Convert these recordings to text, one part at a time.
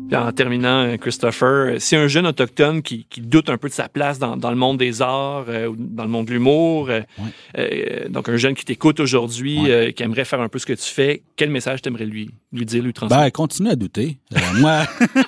Puis en terminant, Christopher, si un jeune autochtone qui doute un peu de sa place dans le monde des arts, ou dans le monde de l'humour, donc un jeune qui t'écoute aujourd'hui, qui aimerait faire un peu ce que tu fais, quel message t'aimerais lui dire, lui transmettre? Ben, continue à douter. Moi...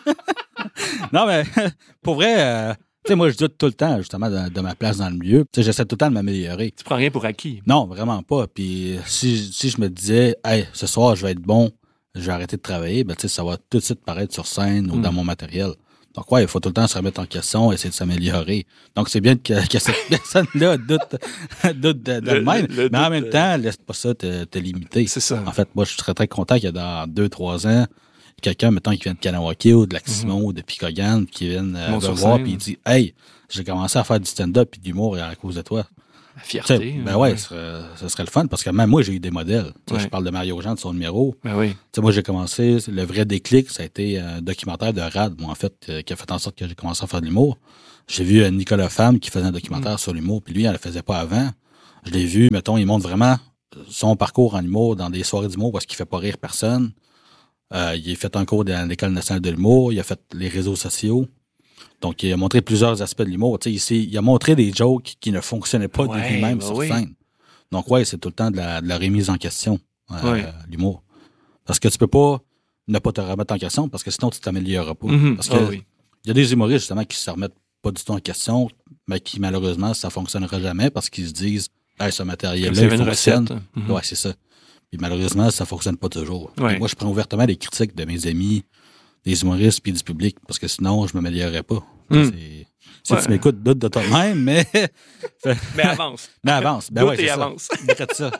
non, mais pour vrai... tu sais, moi, je doute tout le temps, justement, de ma place dans le milieu. Tu sais, j'essaie tout le temps de m'améliorer. Tu prends rien pour acquis? Non, vraiment pas. Puis si je me disais, hey, ce soir, je vais être bon, je vais arrêter de travailler, ben, tu sais, ça va tout de suite paraître sur scène ou dans mon matériel. Donc, il faut tout le temps se remettre en question, essayer de s'améliorer. Donc, c'est bien que cette personne-là doute de même. Mais en même temps, laisse pas ça te limiter. C'est ça. En fait, moi, je serais très content que dans 2-3 ans, quelqu'un, mettons, qui vient de Kanawake ou de Lac-Simon ou de Picogan, qui vienne me voir et il dit, hey, j'ai commencé à faire du stand-up et de l'humour à cause de toi. La fierté. Ce serait le fun parce que même moi, j'ai eu des modèles. Je parle de Mario Jean de son numéro. Moi, j'ai commencé, le vrai déclic, ça a été un documentaire de Rad, moi, en fait, qui a fait en sorte que j'ai commencé à faire de l'humour. J'ai vu Nicolas Femme qui faisait un documentaire sur l'humour, puis lui, elle le faisait pas avant. Je l'ai vu, mettons, il montre vraiment son parcours en humour dans des soirées d'humour parce qu'il fait pas rire personne. Il a fait un cours de l'École nationale de l'humour, il a fait les réseaux sociaux. Donc, il a montré plusieurs aspects de l'humour. Il a montré des jokes qui ne fonctionnaient pas de lui-même sur scène. Donc, c'est tout le temps de la remise en question, l'humour. Parce que tu peux pas ne pas te remettre en question parce que sinon, tu t'amélioreras pas. Parce que il y a des humoristes, justement, qui se remettent pas du tout en question, mais qui, malheureusement, ça fonctionnera jamais parce qu'ils se disent, hey, ce matériel-là, il fonctionne. Ouais, c'est ça. Puis malheureusement, ça fonctionne pas toujours. Moi, je prends ouvertement les critiques de mes amis, des humoristes puis du public, parce que sinon, je m'améliorerais pas. Si tu m'écoutes, doute de toi-même, mais... mais avance. Ben doute et avance. Ça.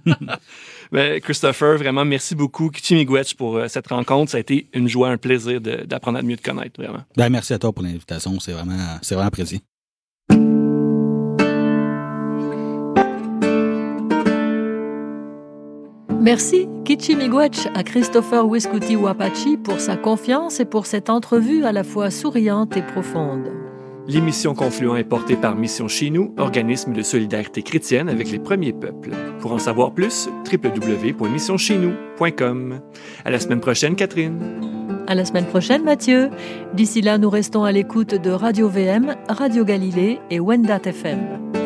Ben, Christopher, vraiment, merci beaucoup, Kichi-Miigwech, pour cette rencontre. Ça a été une joie, un plaisir d'apprendre à mieux te connaître, vraiment. Ben, merci à toi pour l'invitation. C'est vraiment apprécié. Merci, Kichi-Miigwech, à Christopher Wiskuti-Wapachi pour sa confiance et pour cette entrevue à la fois souriante et profonde. L'émission Confluent est portée par Mission Chez Nous, organisme de solidarité chrétienne avec les premiers peuples. Pour en savoir plus, www.missioncheznous.com. À la semaine prochaine, Catherine. À la semaine prochaine, Mathieu. D'ici là, nous restons à l'écoute de Radio VM, Radio Galilée et Wendat FM.